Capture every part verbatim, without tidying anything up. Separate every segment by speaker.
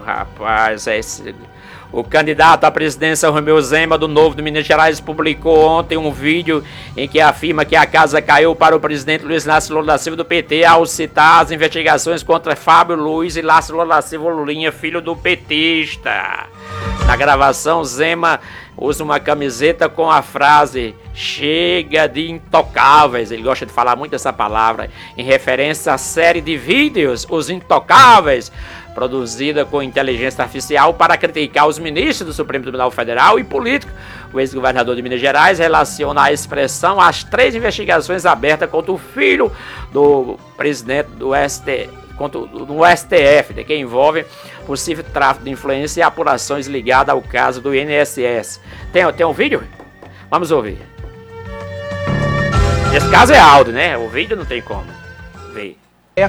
Speaker 1: rapaz, é esse... O candidato à presidência Romeu Zema, do Novo de Minas Gerais, publicou ontem um vídeo em que afirma que a casa caiu para o presidente Luiz Inácio Lula da Silva do P T ao citar as investigações contra Fábio Luiz e Inácio Lula da Silva Lulinha, filho do petista. Na gravação, Zema usa uma camiseta com a frase "Chega de intocáveis". Ele gosta de falar muito essa palavra, em referência à série de vídeos Os Intocáveis, produzida com inteligência artificial para criticar os ministros do Supremo Tribunal Federal e político. O ex-governador de Minas Gerais relaciona a expressão às três investigações abertas contra o filho do presidente do S T F, contra o, no S T F, de que envolve possível tráfico de influência e apurações ligadas ao caso do I N S S. Tem, tem um vídeo? Vamos ouvir. Esse caso é áudio, né? O vídeo não tem como ver.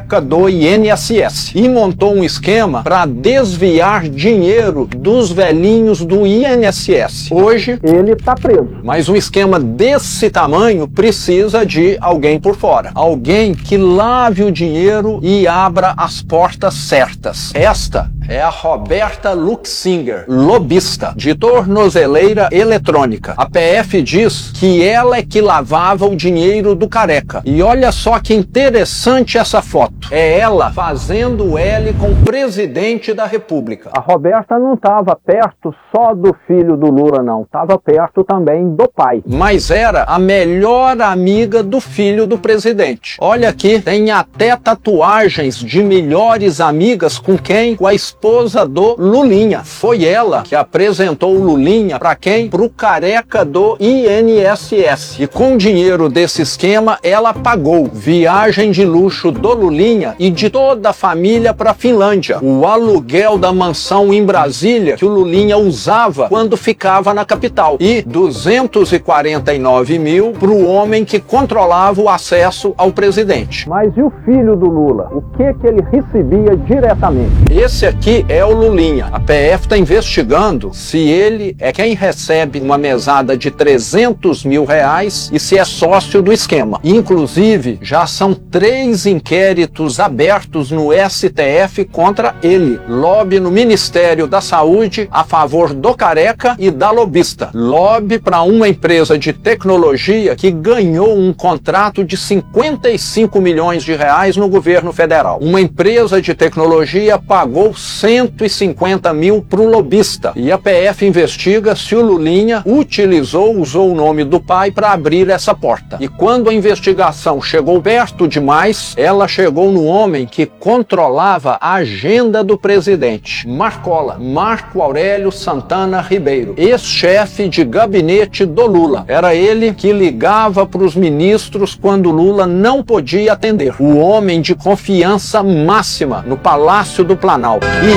Speaker 2: Do I N S S e montou um esquema para desviar dinheiro dos velhinhos do I N S S. Hoje ele está preso. Mas um esquema desse tamanho precisa de alguém por fora. Alguém que lave o dinheiro e abra as portas certas. Esta é a Roberta Luxinger, lobista de tornozeleira eletrônica. A P F diz que ela é que lavava o dinheiro do Careca. E olha só que interessante essa foto. É ela fazendo L com o presidente da República. A Roberta não estava perto só do filho do Lula, não. Estava perto também do pai. Mas era a melhor amiga do filho do presidente. Olha aqui, tem até tatuagens de melhores amigas com quem? Com a esposa do Lulinha. Foi ela que apresentou o Lulinha para quem? Pro Careca do I N S S. E com o dinheiro desse esquema, ela pagou viagem de luxo do Lulinha e de toda a família para a Finlândia. O aluguel da mansão em Brasília que o Lulinha usava quando ficava na capital. E duzentos e quarenta e nove mil para o homem que controlava o acesso ao presidente. Mas e o filho do Lula? O que que ele recebia diretamente? Esse aqui é o Lulinha. A P F está investigando se ele é quem recebe uma mesada de trezentos mil reais e se é sócio do esquema. Inclusive, já são três inquéritos abertos no S T F contra ele. Lobby no Ministério da Saúde a favor do Careca e da lobista. Lobby para uma empresa de tecnologia que ganhou um contrato de cinquenta e cinco milhões de reais no governo federal. Uma empresa de tecnologia pagou cento e cinquenta mil para o lobista. E a P F investiga se o Lulinha utilizou, usou o nome do pai para abrir essa porta. E quando a investigação chegou perto demais, ela chegou no homem que controlava a agenda do presidente, Marcola, Marco Aurélio Santana Ribeiro, ex-chefe de gabinete do Lula. Era ele que ligava para os ministros quando Lula não podia atender. O homem de confiança máxima no Palácio do Planalto. E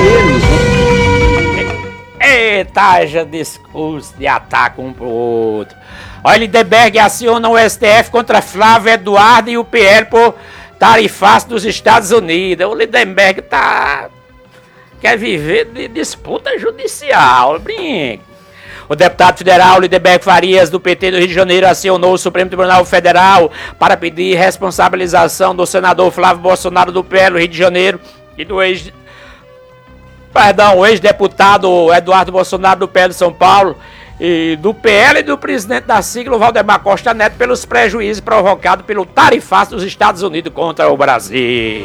Speaker 2: eles...
Speaker 1: Eita, haja discurso de ataque um pro outro. Olha, Lindenberg aciona o S T F contra Flávio Eduardo e o P L por tarifaço dos Estados Unidos. O Lindenberg tá... quer viver de disputa judicial, brinca. O deputado federal Lindenberg Farias, do P T do Rio de Janeiro, acionou o Supremo Tribunal Federal para pedir responsabilização do senador Flávio Bolsonaro, do P L do Rio de Janeiro, e do ex... Perdão, o ex-deputado Eduardo Bolsonaro, do P L de São Paulo, e do P L e do presidente da sigla, Valdemar Costa Neto, pelos prejuízos provocados pelo tarifaço dos Estados Unidos contra o Brasil.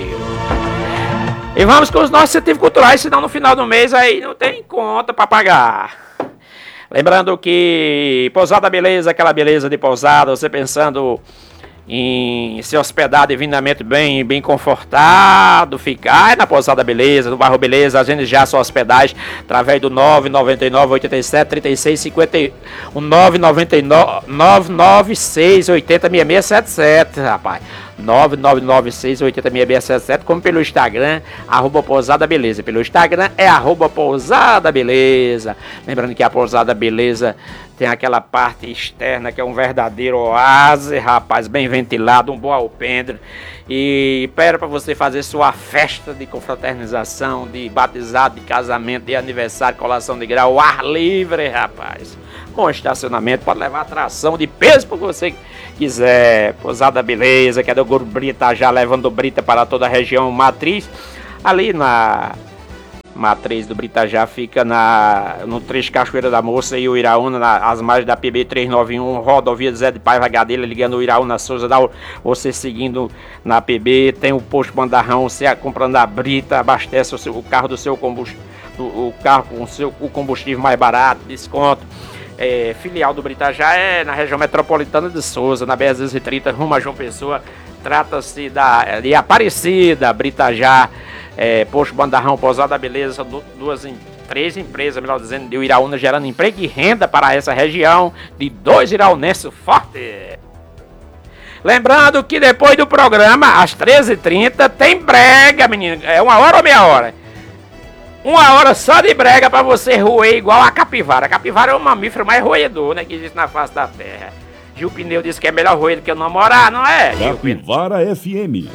Speaker 1: E vamos com os nossos incentivos culturais, senão no final do mês aí não tem conta para pagar. Lembrando que Pousada Beleza, aquela beleza de pousada, você pensando em se hospedar divinamente bem, bem confortado, ficar é na Pousada Beleza, no bairro Beleza. Agende já sua hospedagem através do nove nove nove, oito sete, três seis cinco um, nove nove nove, nove nove seis, oito zero, seis seis sete sete, rapaz. nove nove nove seis oito zero, seis seis sete sete, como pelo Instagram, arroba Pousada Beleza. Pelo Instagram é arroba Pousada Beleza. Lembrando que a Pousada Beleza tem aquela parte externa que é um verdadeiro oásis, rapaz, bem ventilado, um bom alpendre. E pera para você fazer sua festa de confraternização, de batizado, de casamento, de aniversário, colação de grau, ar livre, rapaz. Bom estacionamento, pode levar atração de peso para você quiser. Pousada Beleza, que é do Grupo Brita, já levando Brita para toda a região matriz. Ali na matriz do Britajá fica na, no trecho Cachoeira da Moça e o Iraúna, na, as margens da P B trezentos e noventa e um, rodovia Zé de Paiva Gadelha, ligando o Iraúna Souza, dá o, você seguindo na P B, tem o posto Bandarrão, você comprando a brita, abastece o, seu, o carro do seu combustível, o carro com o seu o combustível mais barato, desconto. É, filial do Britajá é na região metropolitana de Souza, na B R duzentos e trinta, rumo a João Pessoa. Trata-se da, de Aparecida, Britajá, é, Posto Bandarrão, Pousada Beleza, duas, três empresas, melhor dizendo, de Iraúna, gerando emprego e renda para essa região de dois iraunenses fortes. Lembrando que depois do programa, às treze e trinta, tem brega, menino. É uma hora ou meia hora? Uma hora só de brega para você roer igual a capivara. A capivara é o mamífero mais roedor, né, que existe na face da terra. Gil Pneu disse que é melhor roer do que eu namorar, não é?
Speaker 3: Capivara F M.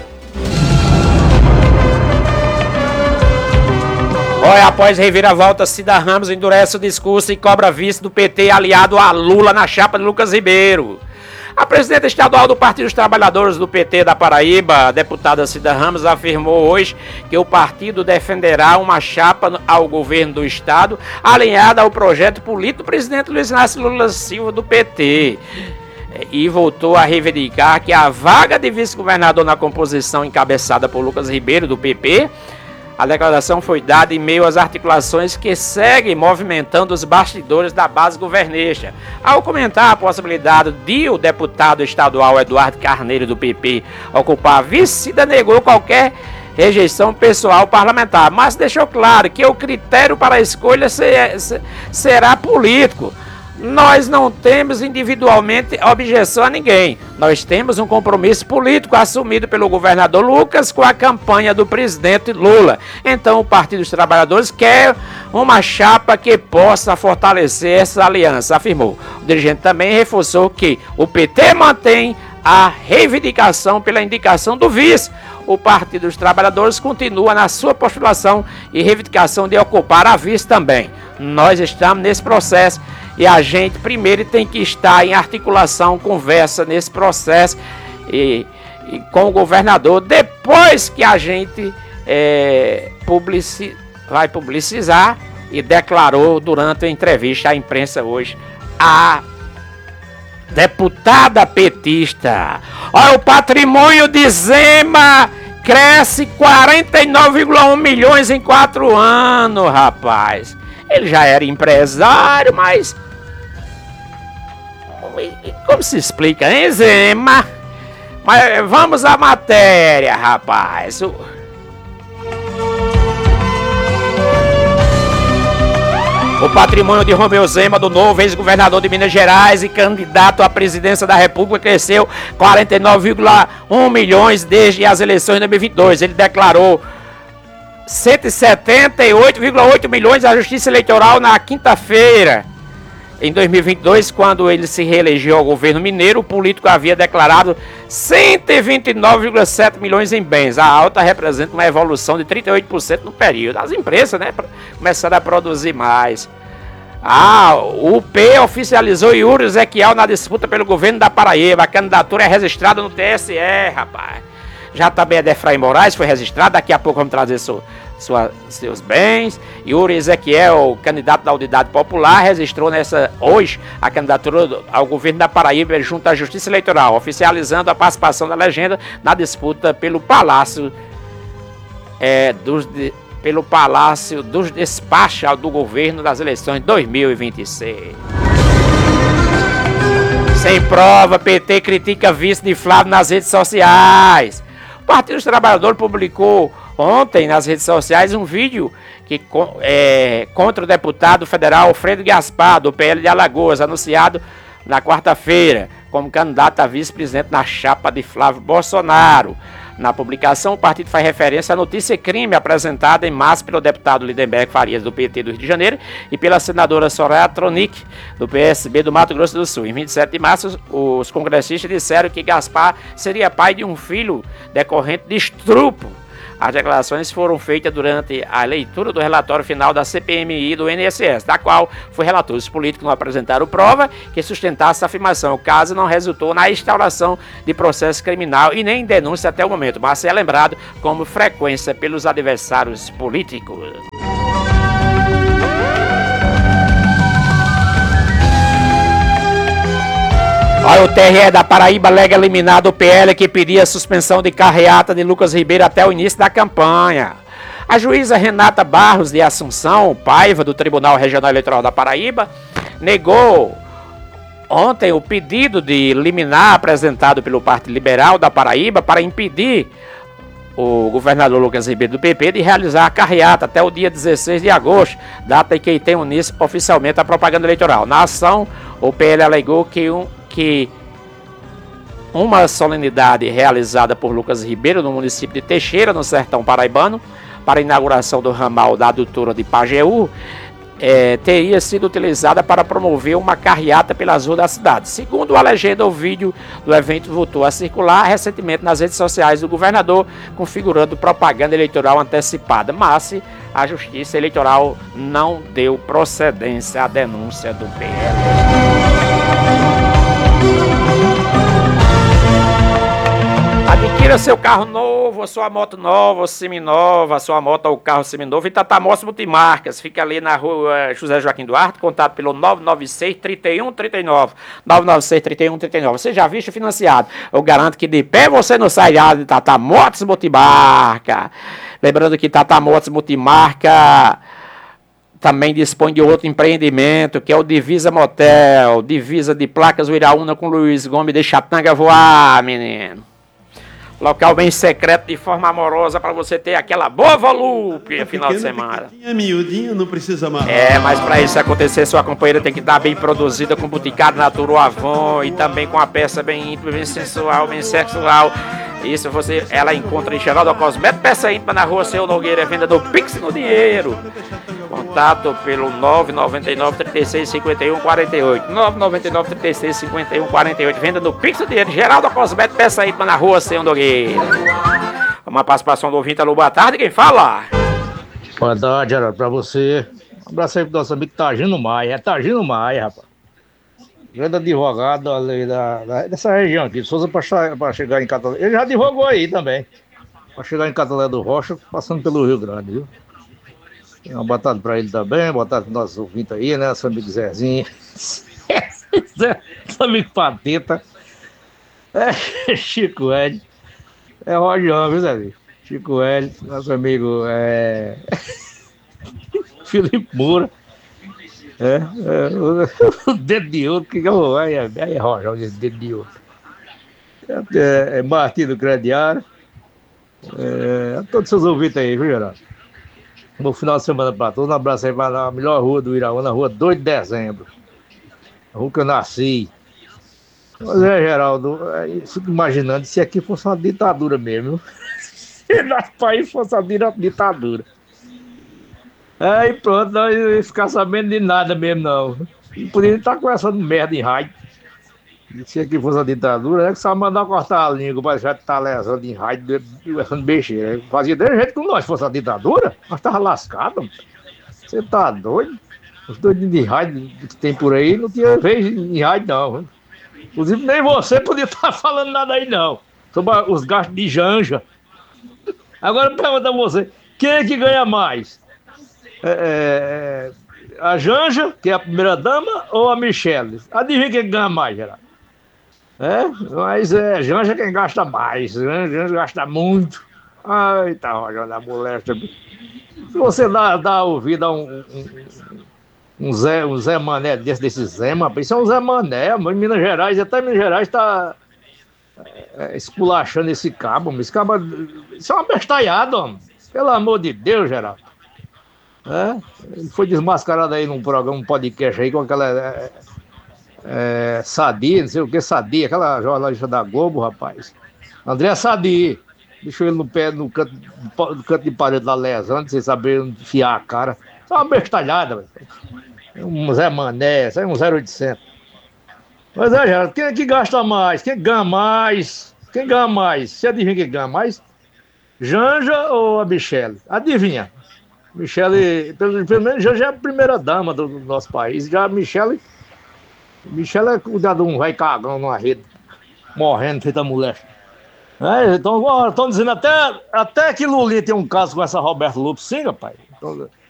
Speaker 1: Olha, após reviravolta, Cida Ramos endurece o discurso e cobra vice do P T aliado a Lula na chapa de Lucas Ribeiro. A presidenta estadual do Partido dos Trabalhadores do P T da Paraíba, a deputada Cida Ramos, afirmou hoje que o partido defenderá uma chapa ao governo do estado alinhada ao projeto político do presidente Luiz Inácio Lula Silva do P T. E voltou a reivindicar que a vaga de vice-governador na composição encabeçada por Lucas Ribeiro do P P, a declaração foi dada em meio às articulações que seguem movimentando os bastidores da base governista. Ao comentar a possibilidade de o deputado estadual Eduardo Carneiro do P P ocupar a vice, Cida negou qualquer rejeição pessoal parlamentar, mas deixou claro que o critério para a escolha será político. Nós não temos individualmente objeção a ninguém. Nós temos um compromisso político assumido pelo governador Lucas com a campanha do presidente Lula. Então o Partido dos Trabalhadores quer uma chapa que possa fortalecer essa aliança, afirmou. O dirigente também reforçou que o P T mantém a reivindicação pela indicação do vice. O Partido dos Trabalhadores continua na sua postulação e reivindicação de ocupar a vice também. Nós estamos nesse processo e a gente primeiro tem que estar em articulação, conversa nesse processo e, e com o governador, depois que a gente é, publici, vai publicizar, e declarou durante a entrevista à imprensa hoje a deputada petista. Olha, o patrimônio de Zema cresce quarenta e nove vírgula um milhões em quatro anos, rapaz. Ele já era empresário, mas como se explica, hein, Zema? Mas vamos à matéria, rapaz. O... o patrimônio de Romeu Zema, do novo ex-governador de Minas Gerais e candidato à presidência da República, cresceu quarenta e nove vírgula um milhões desde as eleições de dois mil e vinte e dois. Ele declarou cento e setenta e oito vírgula oito milhões à Justiça Eleitoral na quinta-feira. Em dois mil e vinte e dois, quando ele se reelegeu ao governo mineiro, o político havia declarado cento e vinte e nove vírgula sete milhões em bens. A alta representa uma evolução de trinta e oito por cento no período. As empresas, né, começaram a produzir mais. Ah, o P oficializou Yuri Ezequiel na disputa pelo governo da Paraíba. A candidatura é registrada no T S E, rapaz. Já também é de Efraim Moraes, foi registrado. Daqui a pouco vamos trazer sua, sua, seus bens. Yuri Ezequiel, candidato da Unidade Popular, registrou nessa, hoje a candidatura ao governo da Paraíba junto à Justiça Eleitoral, oficializando a participação da legenda na disputa pelo Palácio, é, dos, de, pelo Palácio dos Despachos do governo das eleições de dois mil e vinte e seis. Sem prova, P T critica vice de Flávio nas redes sociais. O Partido dos Trabalhadores publicou ontem nas redes sociais um vídeo que, é, contra o deputado federal Alfredo Gaspar, do P L de Alagoas, anunciado na quarta-feira como candidato a vice-presidente na chapa de Flávio Bolsonaro. Na publicação, o partido faz referência à notícia crime apresentada em março pelo deputado Lindenberg Farias, do P T do Rio de Janeiro, e pela senadora Soraya Tronic, do P S B do Mato Grosso do Sul. Em vinte e sete de março, os congressistas disseram que Gaspar seria pai de um filho decorrente de estupro. As declarações foram feitas durante a leitura do relatório final da C P M I do I N S S, da qual foi relator. Os políticos não apresentaram prova que sustentasse a afirmação. O caso não resultou na instauração de processo criminal e nem denúncia até o momento, mas é lembrado como frequência pelos adversários políticos. Olha, o T R E da Paraíba alega eliminado o P L que pedia a suspensão de carreata de Lucas Ribeiro até o início da campanha. A juíza Renata Barros de Assunção Paiva, do Tribunal Regional Eleitoral da Paraíba, negou ontem o pedido de liminar apresentado pelo Partido Liberal da Paraíba para impedir o governador Lucas Ribeiro do P P de realizar a carreata até o dia dezesseis de agosto, data em que tem início oficialmente a propaganda eleitoral. Na ação, o P L alegou que um que uma solenidade realizada por Lucas Ribeiro no município de Teixeira, no sertão paraibano, para a inauguração do ramal da adutora de Pajeú, é, teria sido utilizada para promover uma carreata pelas ruas da cidade. Segundo a legenda, o vídeo do evento voltou a circular recentemente nas redes sociais do governador, configurando propaganda eleitoral antecipada, mas a Justiça Eleitoral não deu procedência à denúncia do P L. Adquira seu carro novo, sua moto nova, seminova, sua moto ou carro seminovo em Tatamós Multimarcas. Fica ali na rua José Joaquim Duarte, contato pelo nove nove seis, três um três nove. nove nove seis, três um três nove. Você já viu financiado? Eu garanto que de pé você não sai de Tatamós Multimarca. Lembrando que Tatamós Multimarca também dispõe de outro empreendimento, que é o Divisa Motel. Divisa de placas Uiraúna com Luiz Gomes, deixa a tanga voar, menino. Local bem secreto, de forma amorosa, para você ter aquela boa volúpia final de semana.
Speaker 4: Miudinho, não precisa amarrar.
Speaker 1: É, mas para isso acontecer, sua companheira tem que estar bem produzida, com Boticário Natural Avon e também com a peça bem íntima, bem sensual, bem sexual. Isso você, ela encontra em Geraldo Cosmético, peça íntima na rua Seu Nogueira, venda do Pix no Dinheiro. Contato pelo nove nove nove, três seis cinco um, quatro oito. nove nove nove, três seis cinco um, quatro oito. Venda no Pix no Dinheiro, Geraldo Cosmético, peça íntima na rua Seu Nogueira. Uma participação do ouvinte. Alô, boa tarde, quem fala?
Speaker 5: Boa tarde, Geraldo, pra você. Um abraço aí pro nosso amigo Targino Maia. É Targino Maia, rapaz. Grande advogado ali da, da, dessa região aqui, Souza, para chegar em Catolé. Ele já advogou aí também, para chegar em Catolé do Rocha, passando pelo Rio Grande, viu? Uma boa tarde para ele também, boa tarde para nossos ouvintes aí, né? Nosso amigo Zezinho. Nosso amigo Pateta. É, Chico Hélio. É Rojão, viu, Zezinho? Chico Hélio, nosso amigo é... Felipe Moura. É, é, o dedo de ouro, que eu aí é, é Rojão, esse dedo de ouro. É, é Martim do Crediário. É, a todos os seus ouvintes aí, viu, Geraldo? No final de semana para todos, um abraço aí para a melhor rua do Iraúna, na rua dois de dezembro. A rua que eu nasci. Mas é, Geraldo, eu fico imaginando se aqui fosse uma ditadura mesmo. Se nosso país fosse uma ditadura. Aí pronto, não ia ficar sabendo de nada mesmo, não. Não podia estar conversando merda em rádio. Se aqui fosse a ditadura, é que só mandar cortar a língua para já estar lesando em rádio, conversando besteira. Fazia desse jeito que nós fosse a ditadura, nós tava lascado. Você tá doido? Os doidinhos de rádio que tem por aí não tinha vez em rádio, não. Inclusive, nem você podia estar falando nada aí, não. Sobre os gastos de janja. Agora pergunta a você, quem é que ganha mais? É, é, a Janja, que é a primeira dama, ou a Michele? Adivinha quem ganha mais, Geraldo? É, mas é Janja quem gasta mais, né? Janja gasta muito. Ai, tá rolando a molesta. Se você dá, dá ouvido a um, um, um, Zé, um Zé Mané desse, desse Zé, mas isso é um Zé Mané, mas em Minas Gerais, até Minas Gerais tá é, esculachando esse cabo, esse cabo, isso é uma bestalhada, homem. Pelo amor de Deus, Geraldo. É, ele foi desmascarado aí num programa, um podcast aí com aquela é, é, Sadi, não sei o que, Sadi, aquela jornalista da Globo, rapaz. André Sadi, deixou ele no pé, no canto, no canto de parede da lesando, sem saber enfiar a cara. Isso é uma bestalhada, velho. Um Zé Mané, isso é um zero oitocentos. Mas é, Geraldo, quem é que gasta mais? Quem ganha mais? Quem ganha mais? Você adivinha quem ganha mais? Janja ou a Michele? Adivinha? Michele, pelo, pelo menos Janja é a primeira dama do, do nosso país. Já a Michele, Michele é cuidado de um vai cagão numa rede, morrendo feita mulher. É, então, estão dizendo até, até que Lulinha tem um caso com essa Roberto Lupes, sim, rapaz. Então,